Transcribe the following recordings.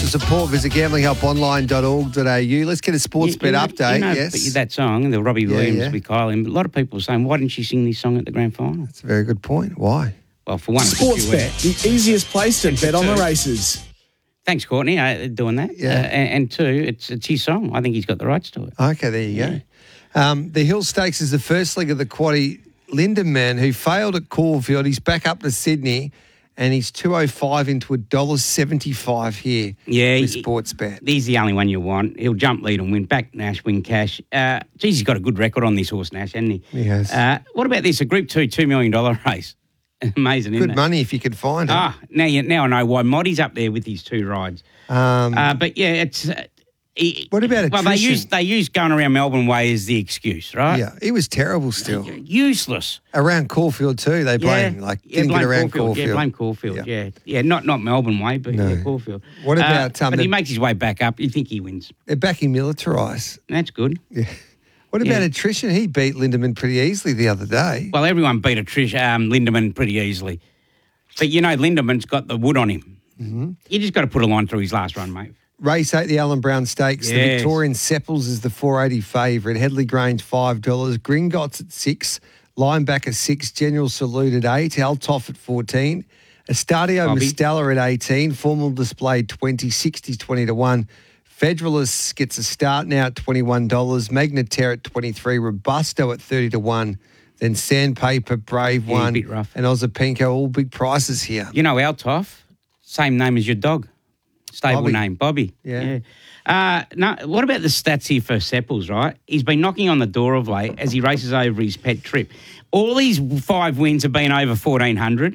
support, visit gamblinghelponline.org.au. Let's get a sports bet update. Yes. That song, the Robbie Williams with Kyle, and a lot of people are saying, why didn't she sing this song at the grand final? That's a very good point. Why? Well, for one, Sportsbet, the easiest place to bet on the races. Thanks, Courtney, doing that. Yeah. And two, it's his song. I think he's got the rights to it. Okay, there you go. The Hill Stakes is the first leg of the quaddie. Lindemann, who failed at Caulfield, he's back up to Sydney, and he's 205 into $1.75 here with Sportsbet. He's the only one you want. He'll jump lead and win. Back Nash, win cash. He's got a good record on this horse, Nash, hasn't he? He has. What about this? A Group 2 $2 million race. Amazing, isn't it? Good money if you could find it. Now I know why Moddy's up there with his two rides. But yeah, it's... what about attrition? Well, they use going around Melbourne Way as the excuse, right? Yeah, it was terrible still. Useless. Around Caulfield too, they blamed. Didn't get around Caulfield. Yeah, blame Caulfield, yeah. Not Melbourne Way, but Caulfield. What about... but he makes his way back up. You think he wins. They're backing Militarise. That's good. Yeah. What about attrition? He beat Lindemann pretty easily the other day. Well, everyone beat Lindemann pretty easily. But, Lindemann's got the wood on him. Mm-hmm. You just got to put a line through his last run, mate. Race 8, the Alan Brown Stakes. Yes. The Victorian Sepples is the $4.80 favourite. Headley Grange, $5. Gringotts at $6. Linebacker 6. General Salute at 8. Altoff at 14. Estadio Mistella at 18. Formal Display 20. 60 20-1. Federalists gets a start now at $21. Magnetar at 23. Robusto at 30-1. Then Sandpaper, Brave One, a bit rough. and Ozapinko, all big prices here. Altoff, same name as your dog. Stable name, Bobby. Yeah. Now, what about the stats here for Sepples, right? He's been knocking on the door of late as he races over his pet Trip. All these 5 wins have been over 1,400.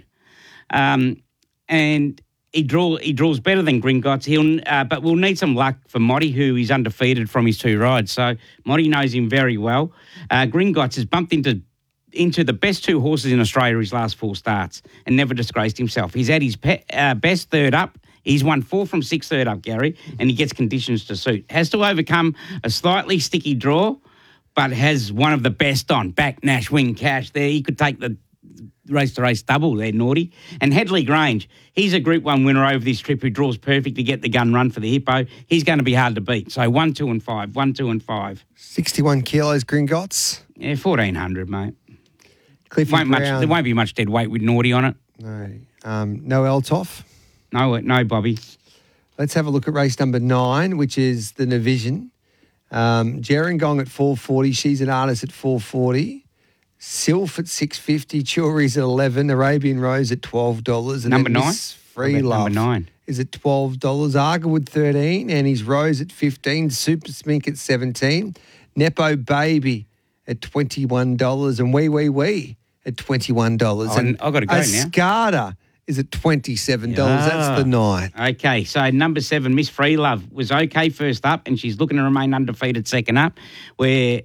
And he draws better than Gringotts. But we'll need some luck for Moddy, who is undefeated from his 2 rides. So Moddy knows him very well. Gringotts has bumped into the best 2 horses in Australia his last 4 starts and never disgraced himself. He's had his best third up. He's won 4 from 6 third up, Gary, and he gets conditions to suit. Has to overcome a slightly sticky draw, but has one of the best on. Back Nash, win cash there. He could take the race-to-race double there, Naughty. And Headley Grange, he's a Group 1 winner over this trip who draws perfect to get the gun run for the Hippo. He's going to be hard to beat. So 1, 2 and 5. 1, 2 and 5. 61 kilos, Gringotts. Yeah, 1,400, mate. Cliffy Brown. There won't be much dead weight with Naughty on it. No. No Altoff. No, Bobby. Let's have a look at race number 9, which is the Navision. Gerringong at $4.40. She's an Artist at $4.40. Sylph at $6.50. Churi's at $11. Arabian Rose at $12. And number 9? Free Love number 9 is at $12. Argerwood $13. And his Rose at $15. Super Smink at $17. Nepo Baby at $21. And Wee at $21. And I've got to go now. Escada is at $27. That's the night. Okay, so number 7, Miss Free Love, was okay first up, and she's looking to remain undefeated second up, where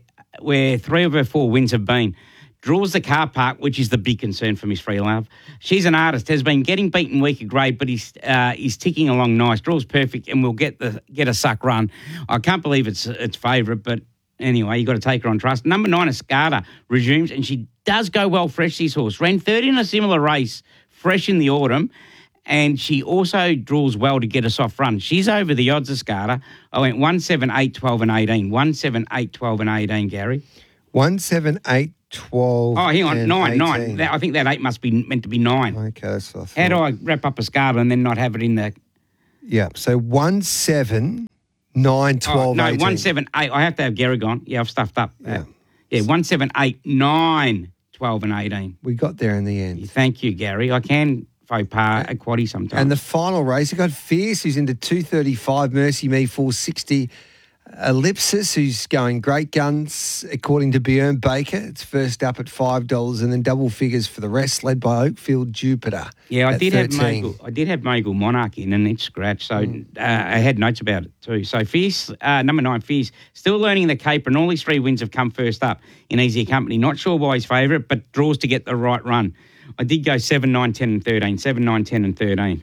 3 of her 4 wins have been. Draws the car park, which is the big concern for Miss Free Love. She's an Artist, has been getting beaten weaker grade, but he's ticking along nice. Draws perfect, and will get a suck run. I can't believe it's favourite, but anyway, you got to take her on trust. Number 9, Escada, resumes, and she does go well fresh, this horse. Ran third in a similar race, fresh in the autumn, and she also draws well to get a soft run. She's over the odds, Escada. I went 1, 7, 8, 12 and 18. 1, 7, 8, 12 and 18, Gary. 1, 7, 8, 12 Oh, hang on, and 9. 18. I think that 8 must be meant to be 9. Okay, that's what I thought. How do I wrap up Escada and then not have it in the... Yeah, so 1, 7, 9, 12, no, 18. 1, 7, 8. I have to have Gary gone. Yeah, I've stuffed up. Yeah. 1, 7, 8, 9, 12 and 18. We got there in the end. Thank you, Gary. I can faux pas a quaddie sometimes. And the final race, you got Fierce, who's into 235, Mercy Me 460, Ellipsis, who's going great guns, according to Bjorn Baker. It's first up at $5, and then double figures for the rest, led by Oakfield Jupiter. Yeah, I did 13. have Mogul Monarch in, and it scratched. So I had notes about it too. So Fierce, number 9, Fierce, still learning the caper, and all his 3 wins have come first up in easier company. Not sure why he's favourite, but draws to get the right run. I did go 7, 9, 10 and 13. 7, 9, 10 and 13.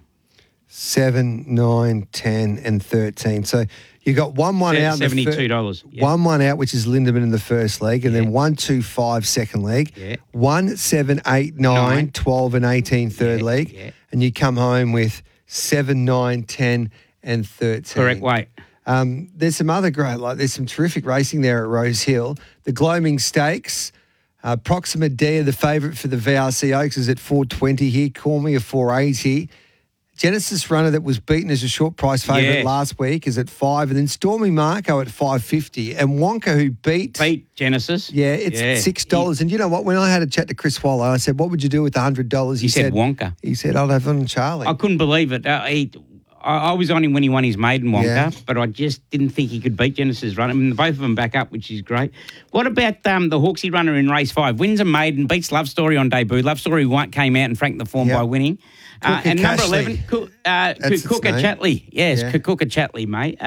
7, 9, 10 and 13. So you got 1 out. $72. Yep. 1 out, which is Lindemann in the first leg, and then 1, 2, 5 second leg. Yeah. 1, 7, 8, 9, 12 and 18 third leg. Yeah. And you come home with 7, 9, 10 and 13. Correct weight. There's some other great, there's some terrific racing there at Rose Hill. The Gloaming Stakes, Proxima Dia, the favourite for the VRC Oaks, is at 420 here. Call Me a 480. Genesis Runner, that was beaten as a short price favourite last week, is at 5. And then Stormy Marco at 550. And Wonka, who beat Genesis. Yeah, it's $6. And you know what? When I had a chat to Chris Waller, I said, what would you do with the $100? He said Wonka. He said, I'd have on Charlie. I couldn't believe it. I was on him when he won his maiden Wonka, but I just didn't think he could beat Genesis Runner. I mean, both of them back up, which is great. What about the Hawksy Runner in race 5? Wins a maiden, beats Love Story on debut. Love Story came out and franked the form by winning. And number 11, Kukuka Chatley. Yes, Kukuka Chatley, mate.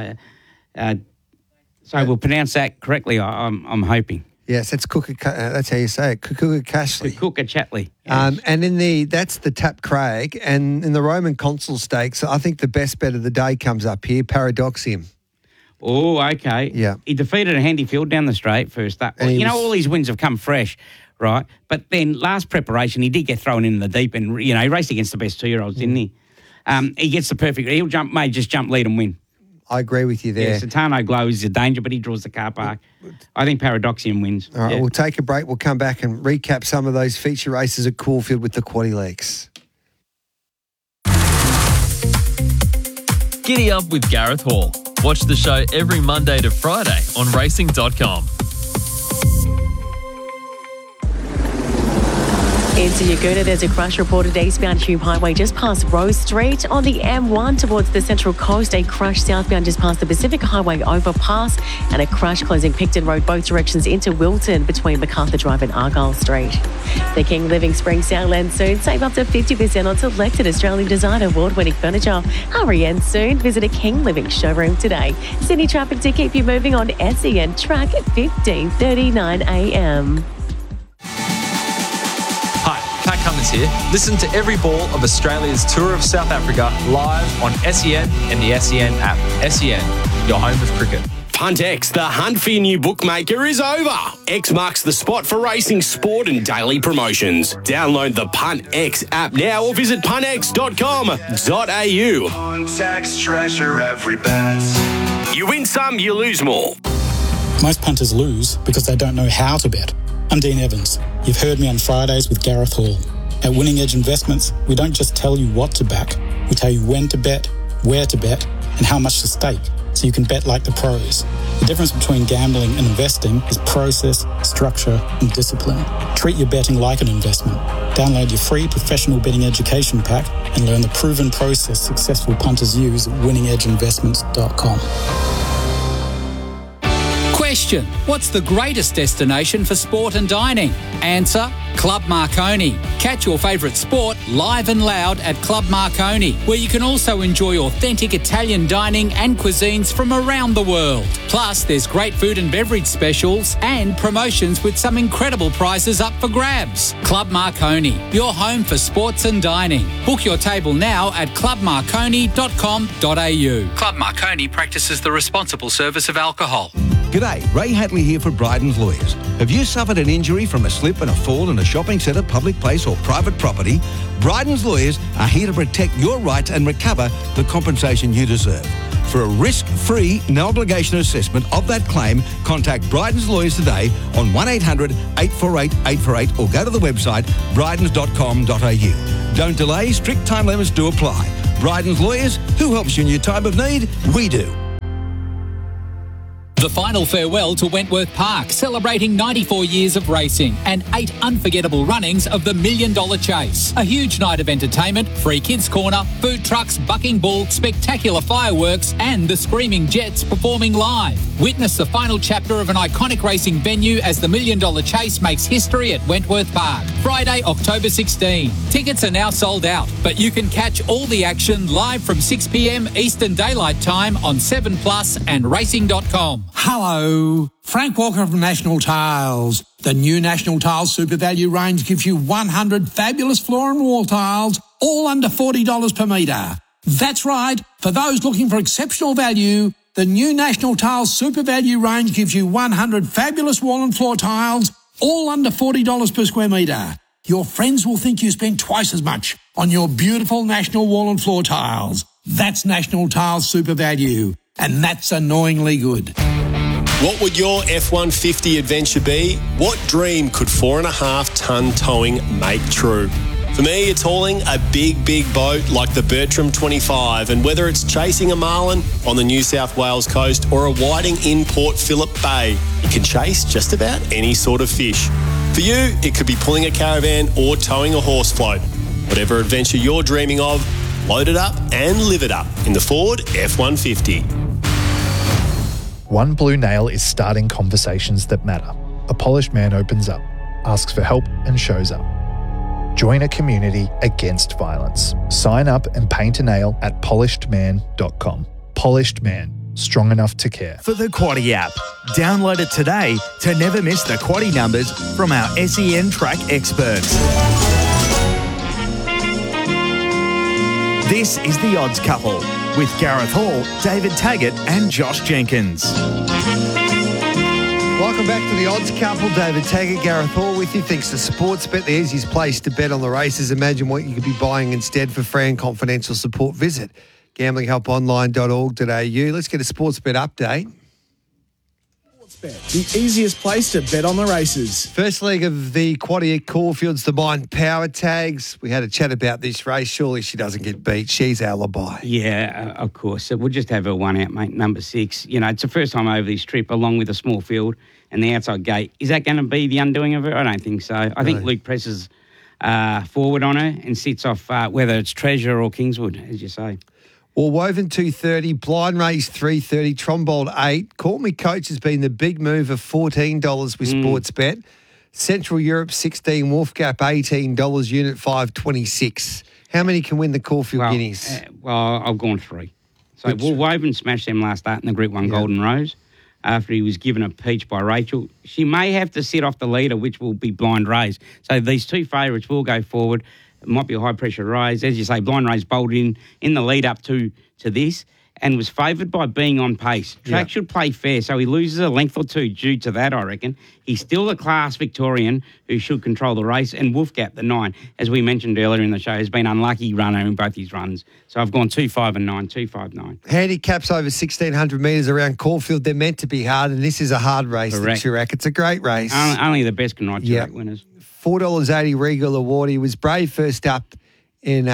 So we'll pronounce that correctly, I'm hoping. Yes, that's that's how you say it, Kukuka Cashley. Kukuka Chatley. Yes. And that's the Tap Craig. And in the Roman Consul Stakes, I think the best bet of the day comes up here, Paradoxium. Oh, okay. Yeah. He defeated a handy field down the straight first up. Well, all his wins have come fresh, right? But then last preparation, he did get thrown in the deep and, he raced against the best 2-year-olds, didn't he? He gets the perfect, may just jump, lead and win. I agree with you there. Yeah, Satano Glow is a danger, but he draws the car park. I think Paradoxium wins. All right, we'll take a break. We'll come back and recap some of those feature races at Caulfield with the Quaddy Legs. Giddy up with Gareth Hall. Watch the show every Monday to Friday on racing.com. Into Yagoona, there's a crash reported eastbound Hume Highway just past Rose Street. On the M1 towards the Central Coast, a crash southbound just past the Pacific Highway overpass, and a crash closing Picton Road both directions into Wilton between MacArthur Drive and Argyle Street. The King Living Spring sale ends soon. Save up to 50% on selected Australian design award-winning furniture. Hurry in soon. Visit a King Living showroom today. Sydney traffic to keep you moving on SEN track at 15:39 a.m. Pat Cummins here. Listen to every ball of Australia's Tour of South Africa live on SEN and the SEN app. SEN, your home of cricket. PuntX, the hunt for your new bookmaker is over. X marks the spot for racing, sport and daily promotions. Download the PuntX app now or visit puntx.com.au. PuntX, treasure every bet. You win some, you lose more. Most punters lose because they don't know how to bet. I'm Dean Evans. You've heard me on Fridays with Gareth Hall. At Winning Edge Investments, we don't just tell you what to back. We tell you when to bet, where to bet, and how much to stake, so you can bet like the pros. The difference between gambling and investing is process, structure, and discipline. Treat your betting like an investment. Download your free professional betting education pack and learn the proven process successful punters use at winningedgeinvestments.com. Question: what's the greatest destination for sport and dining? Answer: Club Marconi. Catch your favourite sport live and loud at Club Marconi, where you can also enjoy authentic Italian dining and cuisines from around the world. Plus, there's great food and beverage specials and promotions with some incredible prizes up for grabs. Club Marconi, your home for sports and dining. Book your table now at clubmarconi.com.au. Club Marconi practices the responsible service of alcohol. G'day, Ray Hatley here for Bryden's Lawyers. Have you suffered an injury from a slip and a fall in a shopping centre, public place or private property? Bryden's Lawyers are here to protect your rights and recover the compensation you deserve. For a risk-free, no-obligation assessment of that claim, contact Bryden's Lawyers today on 1-800-848-848 or go to the website brydens.com.au. Don't delay, strict time limits do apply. Bryden's Lawyers, who helps you in your time of need? We do. The final farewell to Wentworth Park, celebrating 94 years of racing and 8 unforgettable runnings of the $1 Million Chase. A huge night of entertainment, free kids corner, food trucks, bucking bull, spectacular fireworks and the Screaming Jets performing live. Witness the final chapter of an iconic racing venue as the $1 Million Chase makes history at Wentworth Park. Friday, October 16. Tickets are now sold out, but you can catch all the action live from 6 p.m. Eastern Daylight Time on 7plus and racing.com. Hello, Frank Walker from National Tiles. The new National Tiles Super Value range gives you 100 fabulous floor and wall tiles, all under $40 per metre. That's right, for those looking for exceptional value, the new National Tiles Super Value range gives you 100 fabulous wall and floor tiles, all under $40 per square metre. Your friends will think you spent twice as much on your beautiful National wall and floor tiles. That's National Tiles Super Value, and that's annoyingly good. What would your F-150 adventure be? What dream could 4.5 tonne towing make true? For me, it's hauling a big, big boat like the Bertram 25, and whether it's chasing a marlin on the New South Wales coast or a whiting in Port Phillip Bay, you can chase just about any sort of fish. For you, it could be pulling a caravan or towing a horse float. Whatever adventure you're dreaming of, load it up and live it up in the Ford F-150. One Blue Nail is starting conversations that matter. A polished man opens up, asks for help and shows up. Join a community against violence. Sign up and paint a nail at polishedman.com. Polished Man, strong enough to care. For the Quaddie app. Download it today to never miss the Quaddie numbers from our SEN track experts. This is The Odds Couple with Gareth Hall, David Taggart and Josh Jenkins. Welcome back to The Odds Couple. David Taggart, Gareth Hall with you. Thanks to Sportsbet, the easiest place to bet on the races. Imagine what you could be buying instead. For free and confidential support, visit gamblinghelponline.org.au. Let's get a Sportsbet update. The easiest place to bet on the races. First leg of the Quaddie at Caulfield's the Mine Power Tags. We had a chat about this race. Surely she doesn't get beat. She's alibi. Yeah, of course. So we'll just have her one out, mate, number 6. You know, it's the first time over this trip, along with a small field and the outside gate. Is that going to be the undoing of her? I don't think so. I think Luke presses forward on her and sits off whether it's Treasure or Kingswood, as you say. Well, Woven 230, Blind Race 330, Trombold 8. Call Me Coach has been the big move of $14 with Sportsbet. Central Europe 16, Wolf Gap $18, Unit 5 26. How many can win the Caulfield Guineas? I've gone 3. So Woven smashed them last start in the Group 1 Golden Rose after he was given a peach by Rachel. She may have to sit off the leader, which will be Blind Race. So these two favourites will go forward. It might be a high-pressure rise. As you say, Blind Race bowled in the lead-up to this and was favoured by being on pace. Track should play fair, so he loses a length or two due to that, I reckon. He's still a class Victorian who should control the race, and Wolfgap, the 9, as we mentioned earlier in the show, has been unlucky runner in both his runs. So I've gone 2, 5 and 9, 2, 5, 9. Handicaps over 1,600 metres around Caulfield. They're meant to be hard, and this is a hard race, Correct. the Chirac. It's a great race. Only the best can ride Chirac winners. $4.80 Regal Award. He was brave first up in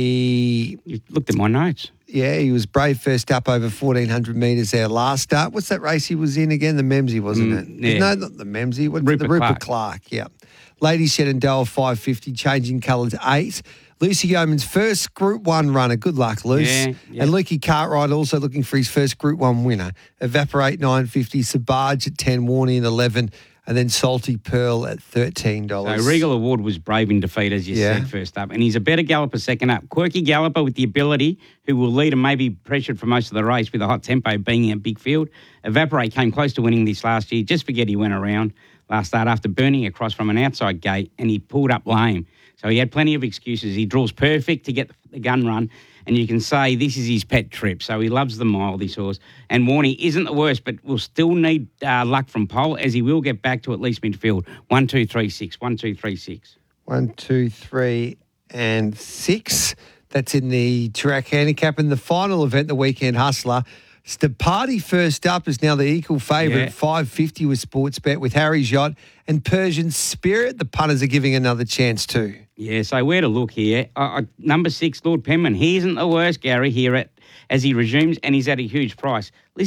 a... You looked at my notes. Yeah, he was brave first up over 1,400 metres there last start. What's that race he was in again? The Memsey, wasn't it? Yeah. No, not the Memsey. The Rupert Clark, yeah. Lady Shenandoah 550, changing colours 8. Lucy Yeoman's first Group 1 runner. Good luck, Luce. Yeah. And Lukey Cartwright also looking for his first Group 1 winner. Evaporate 950, Sabaj at 10, Warney at 11, and then Salty Pearl at $13. So Regal Award was brave in defeat, as you said, first up. And he's a better galloper second up. Quirky galloper with the ability, who will lead and maybe pressured for most of the race with a hot tempo being in a big field. Evaporate came close to winning this last year. Just forget he went around last start after burning across from an outside gate, and he pulled up lame. So he had plenty of excuses. He draws perfect to get the gun run, and you can say this is his pet trip. So he loves the mile, this horse. And Warney isn't the worst, but will still need luck from pole, as he will get back to at least midfield. 1, 2, 3, 6. 1, 2, 3, 6. 1, 2, 3, and 6. That's in the Chirac Handicap. In the final event, the Weekend Hustler, Stapati first up is now the equal favourite, 550 with Sportsbet with Harry's Yacht and Persian Spirit. The punters are giving another chance too. Yeah, so where to look here? Number 6, Lord Penman. He isn't the worst, Gary, here as he resumes, and he's at a huge price.